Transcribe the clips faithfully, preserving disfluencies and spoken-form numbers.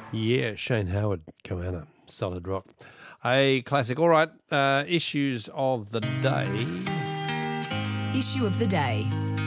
Yeah, Shane Howard, Goanna, solid rock. A classic. All right, uh, issues of the day. Issue of the day.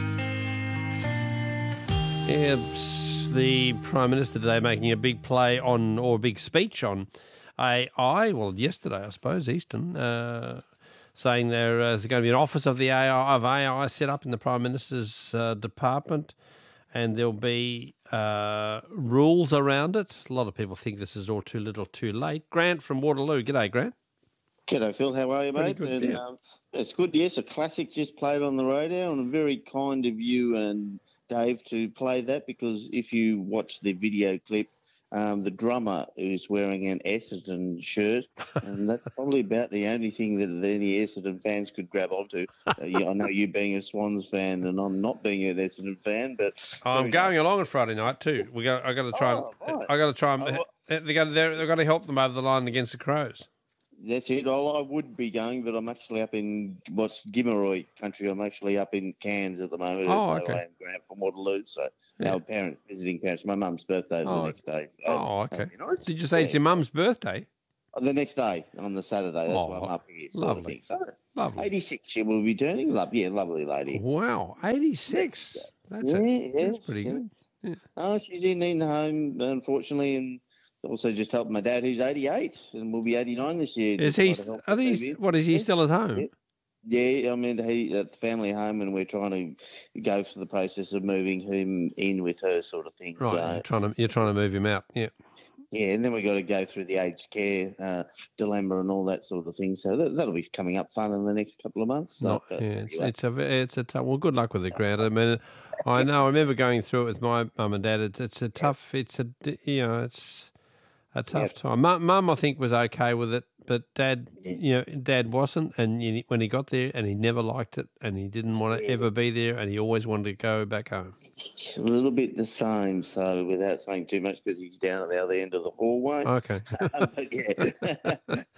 It's the Prime Minister today making a big play on, or a big speech on A I. Well, yesterday, I suppose, Eastern, uh, saying there is going to be an office of the A I of A I set up in the Prime Minister's uh, department, and there'll be uh, rules around it. A lot of people think this is all too little, too late. Grant from Waterloo. G'day, Grant. G'day, Phil. How are you, mate? Good, and, yeah. um, it's good. Yes, a classic just played on the radio, and very kind of you and Dave to play that, because if you watch the video clip, um, the drummer is wearing an Essendon shirt, and that's probably about the only thing that any Essendon fans could grab onto. Uh, yeah, I know you being a Swans fan, and I'm not being an Essendon fan, but I'm going along on Friday night too. We got. I got to try. Oh, and, right. I got to try. And, Oh, well- they got. They're going to help them over the line against the Crows. That's it. Well, I would be going, but I'm actually up in what's Gimaroy country. I'm actually up in Cairns at the moment. Oh, I okay. am Grant from Waterloo, so Yeah. our parents, visiting parents. My mum's birthday Oh, the next day. So Oh, okay. that'd be nice. Did you say Yeah. it's your mum's birthday? The next day, on the Saturday. That's Oh, why I'm up here. sort of lovely. thing. So, Lovely. eighty-six she will be turning. Love, yeah, lovely lady. Wow, eighty-six. That's Yeah, a, yeah, that's pretty yeah. good. Oh, she's in, in home, unfortunately, and also just helping my dad, who's eighty-eight, and will be eighty-nine this year. Is Just he? trying to help Are him these? move in. What is he Yeah. still at home? Yeah. Yeah, I mean, he at the family home, and we're trying to go through the process of moving him in with her, sort of thing. Right, So, you're trying to you're trying to move him out. Yeah. yeah, and then we've got to go through the aged care uh, dilemma and all that sort of thing. So that, that'll be coming up fun in the next couple of months. So, Not, uh, yeah, it's, anyway. it's a it's a tough. Well, good luck with it, Grant. I mean, I know. I remember going through it with my mum and dad. It's, it's a tough. It's a you know. It's a tough Yep. time. Mum, mum, I think, was okay with it, but dad, Yeah. you know, dad wasn't. And you, when he got there, and he never liked it, and he didn't want to Yeah. ever be there, and he always wanted to go back home. A little bit the same, so without saying too much, because he's down at the other end of the hallway. Okay. but yeah.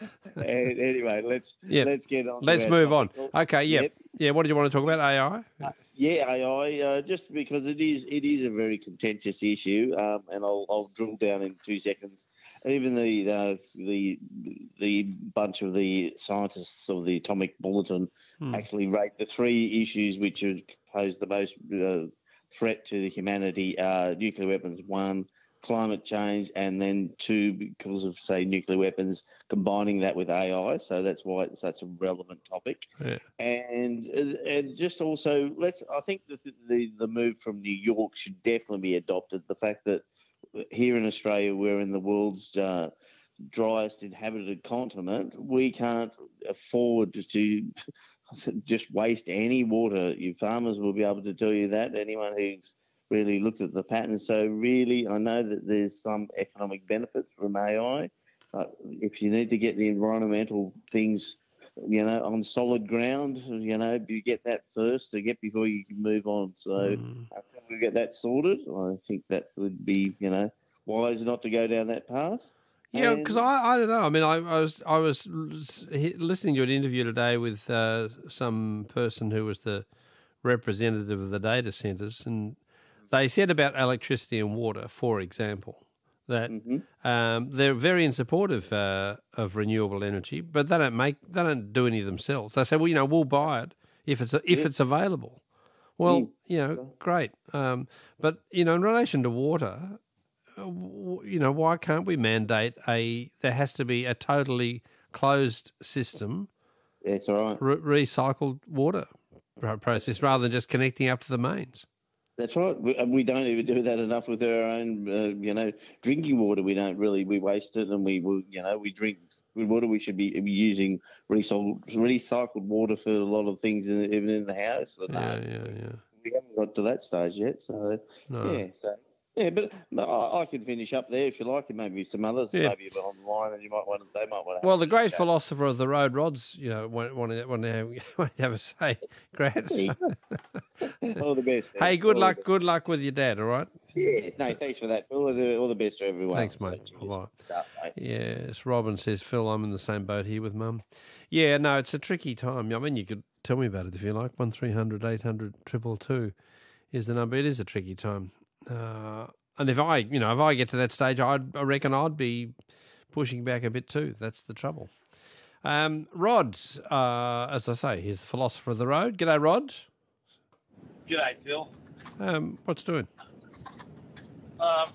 And anyway, let's Yep. let's get on. to Let's our move on. topic. Okay. Yeah. Yep. Yeah. What did you want to talk about? A I. Uh, yeah, A I, uh, just because it is it is a very contentious issue, um, and I'll I'll drill down in two seconds. Even the uh, the the bunch of the scientists of the Atomic Bulletin Hmm. actually rate the three issues which are, pose the most uh, threat to humanity are nuclear weapons, one, climate change, and then two, because of, say, nuclear weapons, combining that with A I. So that's why it's such a relevant topic. Yeah. And and just also, let's. I think that the, the the move from New York should definitely be adopted. The fact that here in Australia, we're in the world's uh, driest inhabited continent, we can't afford to just waste any water. You farmers will be able to tell you that. Anyone who's really looked at the pattern. So really, I know that there's some economic benefits from A I. Uh, if you need to get the environmental things, you know, on solid ground, you know, you get that first to get before you can move on. So Mm. until we get that sorted, I think that would be, you know, wise not to go down that path. Yeah, And- because I, I don't know. I mean, I, I was I was listening to an interview today with uh, some person who was the representative of the data centres, and they said about electricity and water, for example, that Mhm. um, they're very in support of uh, of renewable energy, but they don't make they don't do any themselves. They say, well, you know, we'll buy it if it's if Yeah. it's available. Well, Mm. you know, great. Um, but you know, in relation to water, uh, w- you know, why can't we mandate a? There has to be a totally closed system, That's all right. re- recycled water pro- process, rather than just connecting up to the mains. That's right. We, and we don't even do that enough with our own, uh, you know, drinking water. We don't really, we waste it, and we, we you know, we drink good water. We should be using recycled, recycled water for a lot of things, in, even in the house. And, Yeah, uh, yeah, yeah. we haven't got to that stage yet. So, No. yeah. So, yeah, but no, I, I can finish up there if you like, and maybe some others, Yeah. maybe online, and you might want to, they might want to. Well, the great philosopher of the road rods, you know, want, want, to, want, to, have, want to have a say, Grant. So- All the best. hey, Ed. good All luck. the Good luck with your dad. All right. best. Yeah. No, thanks for that, Phil. All the, all the best to everyone. Thanks, So, mate. cheers. Bye-bye. Stuff, mate. Yes, Robin says, Phil, I'm in the same boat here with Mum. Yeah, no, it's a tricky time. I mean, you could tell me about it if you like. one three hundred eight hundred two two two is the number. It is a tricky time. Uh, and if I, you know, if I get to that stage, I'd, I reckon I'd be pushing back a bit too. That's the trouble. Um, Rod, uh, as I say, he's the philosopher of the road. G'day, Rod. G'day, Phil. Um, what's doing? Um,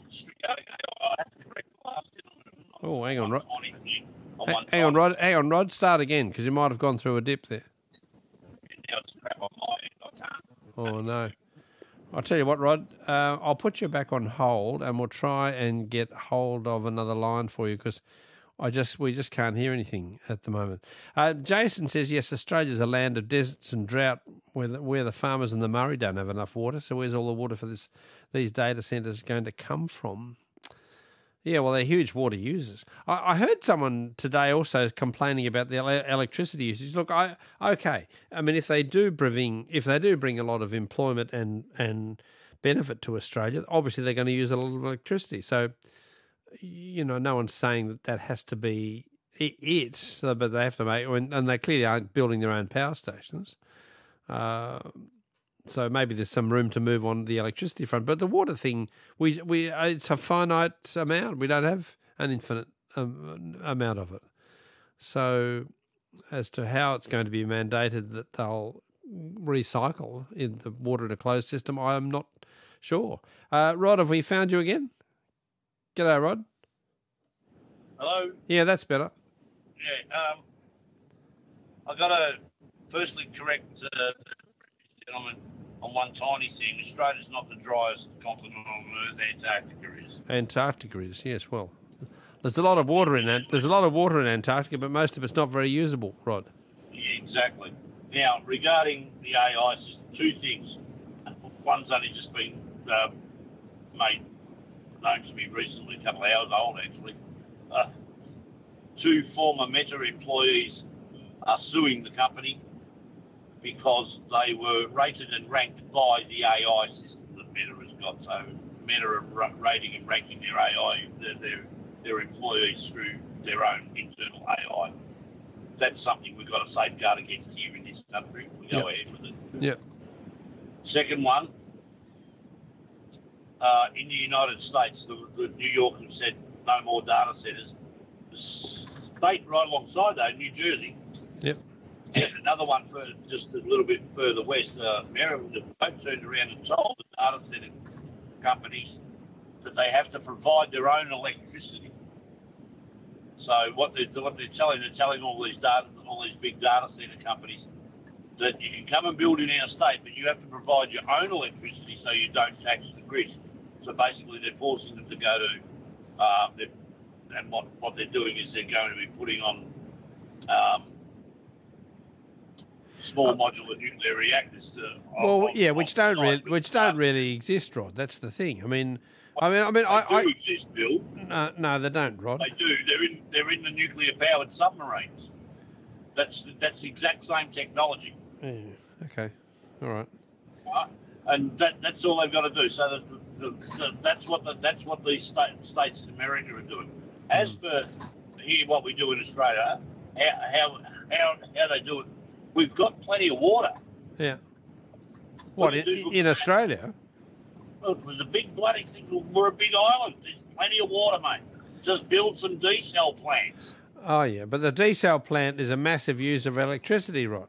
Oh, hang on, Rod. On Ha- one Hang on, side. Rod. Hang on, Rod. Start again because you might have gone through a dip there. Now it's crap on my end. I can't. Oh no. I'll tell you what, Rod. Uh, I'll put you back on hold, and we'll try and get hold of another line for you because I just we just can't hear anything at the moment. Uh, Jason says yes, Australia's a land of deserts and drought, where the, where the farmers in the Murray don't have enough water. So where's all the water for this these data centres going to come from? Yeah, well, they're huge water users. I, I heard someone today also complaining about the ele- electricity usage. Look, I okay. I mean, if they do bring if they do bring a lot of employment and and benefit to Australia, obviously they're going to use a lot of electricity. So, you know, no one's saying that that has to be it. it so, but they have to make, and they clearly aren't building their own power stations. Uh, So maybe there's some room to move on the electricity front, but the water thing, we we it's a finite amount. We don't have an infinite um, amount of it. So, as to how it's going to be mandated that they'll recycle in the water in a closed system, I am not sure. Uh, Rod, have we found you again? G'day, Rod. Hello? Yeah, that's better. Yeah, um, I got to firstly correct uh, the gentleman on one tiny thing. Australia's not the driest continent on Earth. Antarctica is. Antarctica is, yes. Well, there's a lot of water in that. There's a lot of water in Antarctica, but most of it's not very usable, Rod. Yeah, exactly. Now, regarding the A I system, two things. One's only just been uh, made known to me recently, a couple of hours old actually. Uh, two former Meta employees are suing the company because they were rated and ranked by the A I system that Meta has got. So Meta are ra- rating and ranking their A I, their, their, their employees through their own internal A I. That's something we've got to safeguard against here in this country. We go Yep. ahead with it. Yeah. Second one, uh, in the United States, the, the New York have said no more data centres. The state right alongside that, New Jersey, Yep. and another one for just a little bit further west, uh, Maryland, have both turned around and told the data centre companies that they have to provide their own electricity. So what they're, what they're telling, they're telling all these data, all these big data centre companies that you can come and build in our state, but you have to provide your own electricity so you don't tax the grid. So basically, they're forcing them to go to, uh, and what, what they're doing is they're going to be putting on um, small modular nuclear reactors. To, Well, on, yeah, on which don't site. really, which don't really exist, Rod. That's the thing. I mean, I mean, I mean, They I, do I exist, Bill. no, no, they don't, Rod. They do. They're in. They're in the nuclear-powered submarines. That's that's the exact same technology. Yeah, okay, all right. Right? And that, that's all they've got to do. So that, the, the, that's what the, that's what these state, states in America are doing. As Mm. for here, what we do in Australia, how how how, how they do it, we've got plenty of water. Yeah. What in, in Australia? Well, it was a big bloody thing. We're a big island. There's plenty of water, mate. Just build some D-cell plants. Oh yeah, but the desal plant is a massive use of electricity, Rod.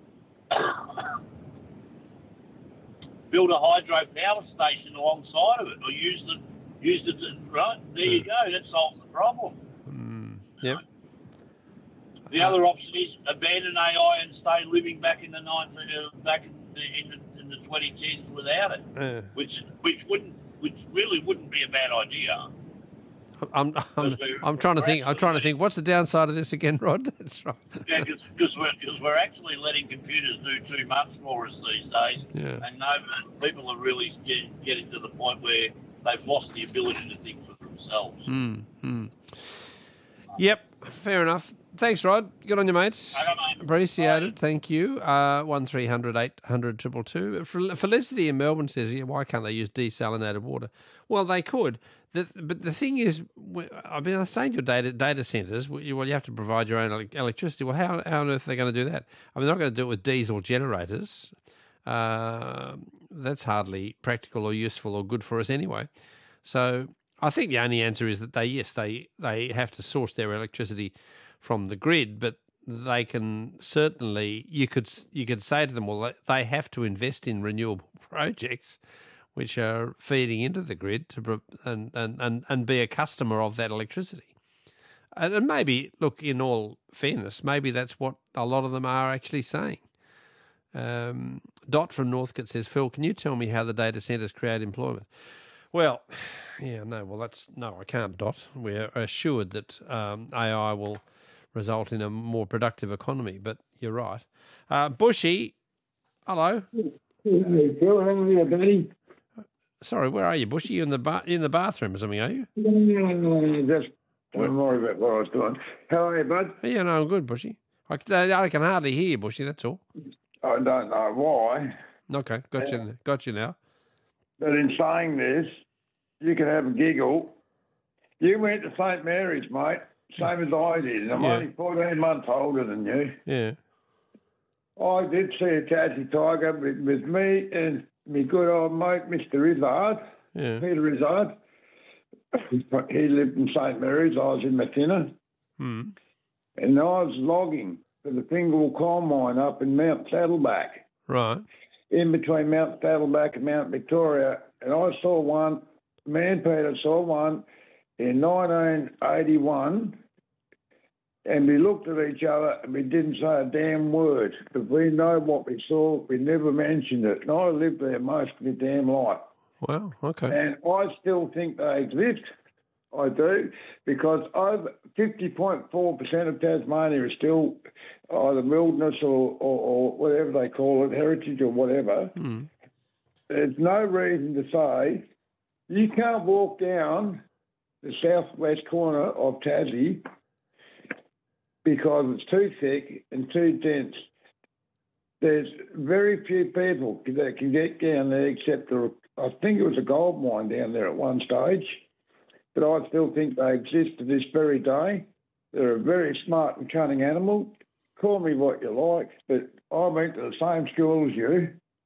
Build a hydro power station alongside of it, or use the use the right. There you go. That solves the problem. Mm, yep. The other option is abandon A I and stay living back in the nineteen, uh, back in the, in the in the twenty tens without it, Uh, which which wouldn't which really wouldn't be a bad idea. I'm, I'm, I'm trying to think. I'm trying to think. What's the downside of this again, Rod? That's right. Yeah, because we're because we're actually letting computers do too much for us these days, Yeah. and no, people are really get, getting to the point where they've lost the ability to think for themselves. Mm, mm. Yep. Fair enough. Thanks, Rod. Good on you, mates. Okay, mate. Appreciate it. Thank you. Uh, one three hundred eight hundred two two two. Felicity in Melbourne says, yeah, why can't they use desalinated water? Well, they could. The, but the thing is, I mean, I'm saying your data data centres, well, you have to provide your own electricity. Well, how, how on earth are they going to do that? I mean, they're not going to do it with diesel generators. Uh, that's hardly practical or useful or good for us anyway. So I think the only answer is that they, yes, they, they have to source their electricity from the grid, but they can certainly, you could you could say to them, well, they have to invest in renewable projects which are feeding into the grid to and, and, and, and be a customer of that electricity. And maybe, look, in all fairness, maybe that's what a lot of them are actually saying. Um, Dot from Northcote says, Phil, can you tell me how the data centres create employment? Well, yeah, no, well, that's, no, I can't, Dot. We're assured that um, A I will result in a more productive economy, but you're right. Uh, Bushy, hello. Hey, Phil, how are you, buddy? Sorry, where are you, Bushy? You in the ba- in the bathroom or something, are you? No, no, no, just don't worry about what I was doing. How are you, bud? Yeah, no, I'm good, Bushy. I, I can hardly hear you, Bushy, that's all. I don't know why, Okay, got Yeah. you, got you now. but in saying this, you can have a giggle. You went to Saint Mary's, mate, same as I did, and I'm Yeah. only fourteen months older than you. Yeah, I did see a Tassie Tiger with, with me and my good old mate, Mister Izzard, yeah, Peter Izzard. He lived in Saint Mary's, I was in Matina, hmm. and I was logging for the Fingal coal mine up in Mount Saddleback, Right, in between Mount Saddleback and Mount Victoria, and I saw one, me and Peter saw one in nineteen eighty-one, and we looked at each other and we didn't say a damn word, because we know what we saw, we never mentioned it, and I lived there most of my damn life. well, okay. And I still think they exist. I do, because over fifty point four percent of Tasmania is still either wilderness or, or, or whatever they call it, heritage or whatever. Hmm. There's no reason to say you can't walk down the southwest corner of Tassie because it's too thick and too dense. There's very few people that can get down there except the, I think it was a gold mine down there at one stage, but I still think they exist to this very day. They're a very smart and cunning animal. Call me what you like, but I went to the same school as you,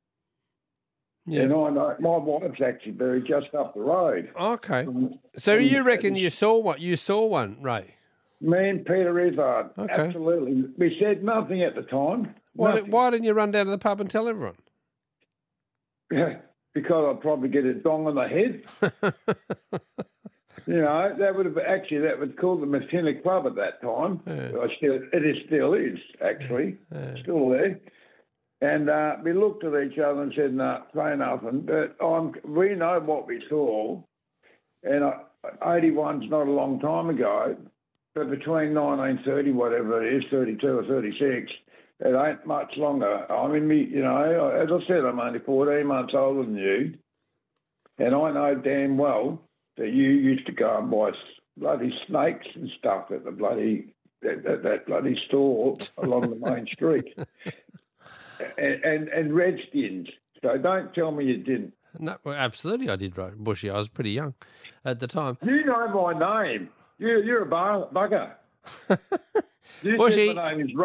Yeah. and I know my wife's actually buried just up the road. Okay. So you reckon you saw one? You saw one, Ray? Me and Peter Izzard, Okay. absolutely. We said nothing at the time. Why, Nothing. did, why didn't you run down to the pub and tell everyone? Because I'd probably get a dong on the head. You know, that would have actually that was called the Matina Club at that time. Yeah. I still, it is still is actually still there. And uh, we looked at each other and said, "No, say nothing." But um, we know what we saw, and uh, eighty-one's not a long time ago. But between nineteen thirty, whatever it is, thirty-two or thirty-six, it ain't much longer. I mean, me, you know, as I said, I'm only fourteen months older than you, and I know damn well that you used to go and buy bloody snakes and stuff at the bloody that, that, that bloody store along the main street, and, and and redskins. So don't tell me you didn't. No, well, absolutely I did, right, Bushy. I was pretty young at the time. You know my name. You, you're a bar, bugger. You Bushy. said my name is